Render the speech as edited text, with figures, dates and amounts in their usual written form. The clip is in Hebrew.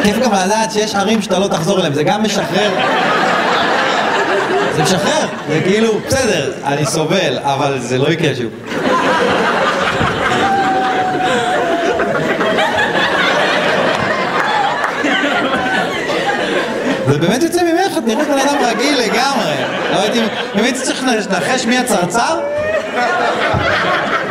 כיף גם לדעת שיש ערים שאתה לא תחזור אליהם, זה גם משחרר. זה משחרר, זה כאילו, בסדר, אני סובל, אבל זה לא יקרה שוב. זה באמת יוצא ממך, את נראית בן אדם רגיל לגמרי. לא הייתי, באמת צריך לנחש מי הצרצר?